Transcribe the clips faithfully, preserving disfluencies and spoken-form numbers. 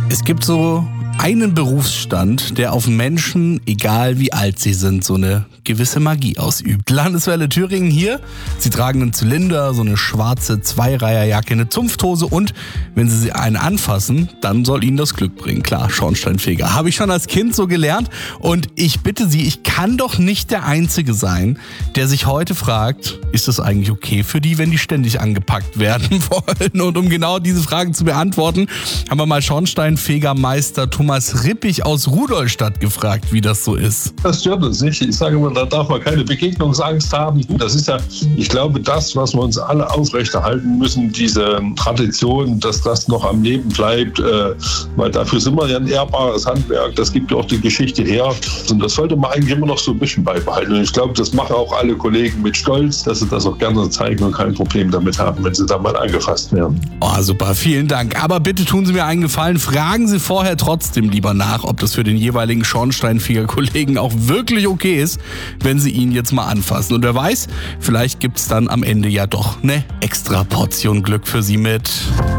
Es gibt so einen Berufsstand, der auf Menschen, egal wie alt sie sind, so eine gewisse Magie ausübt. Landeswelle Thüringen hier. Sie tragen einen Zylinder, so eine schwarze Zweireiherjacke, eine Zunfthose und wenn sie einen anfassen, dann soll ihnen das Glück bringen. Klar, Schornsteinfeger. Habe ich schon als Kind so gelernt und ich bitte Sie, ich kann doch nicht der Einzige sein, der sich heute fragt, ist das eigentlich okay für die, wenn die ständig angepackt werden wollen? Und um genau diese Fragen zu beantworten, haben wir mal Schornsteinfegermeister Thomas Rippich aus Rudolstadt gefragt, wie das so ist. Das stört uns nicht. Ich sage immer, da darf man keine Begegnungsangst haben. Das ist ja, ich glaube, das, was wir uns alle aufrechterhalten müssen, diese Tradition, dass das noch am Leben bleibt, äh, weil dafür sind wir ja ein ehrbares Handwerk. Das gibt ja auch die Geschichte her. Und das sollte man eigentlich immer noch so ein bisschen beibehalten. Und ich glaube, das machen auch alle Kollegen mit Stolz, dass sie das auch gerne zeigen und kein Problem damit haben, wenn sie da mal angefasst werden. Oh, super, vielen Dank. Aber bitte tun Sie mir einen Gefallen, fragen Sie vorher trotzdem lieber nach, ob das für den jeweiligen Schornsteinfeger-Kollegen auch wirklich okay ist, wenn Sie ihn jetzt mal anfassen. Und wer weiß, vielleicht gibt's dann am Ende ja doch eine extra Portion Glück für Sie mit.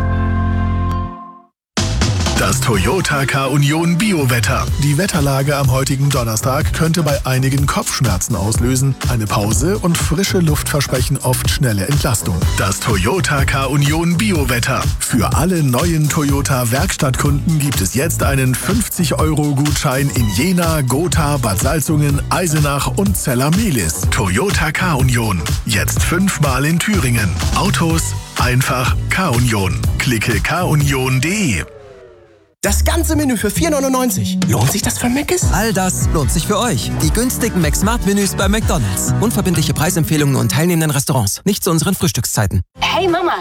Das Toyota K-Union Biowetter. Die Wetterlage am heutigen Donnerstag könnte bei einigen Kopfschmerzen auslösen. Eine Pause und frische Luft versprechen oft schnelle Entlastung. Das Toyota K-Union Biowetter. Für alle neuen Toyota Werkstattkunden gibt es jetzt einen fünfzig Euro Gutschein in Jena, Gotha, Bad Salzungen, Eisenach und Zella-Mehlis. Toyota K-Union. Jetzt fünfmal in Thüringen. Autos einfach K-Union. Klicke k union punkt de. Das ganze Menü für vier neunundneunzig. Lohnt sich das für Mc's? All das lohnt sich für euch. Die günstigen McSmart-Menüs bei McDonald's. Unverbindliche Preisempfehlungen und teilnehmenden Restaurants. Nicht zu unseren Frühstückszeiten. Hey Mama,